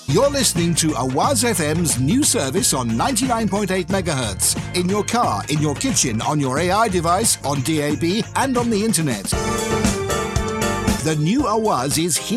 You're listening to Awaz FM's new service on 99.8 megahertz. In your car, in your kitchen, on your AI device, on DAB, and on the internet. The new Awaz is here.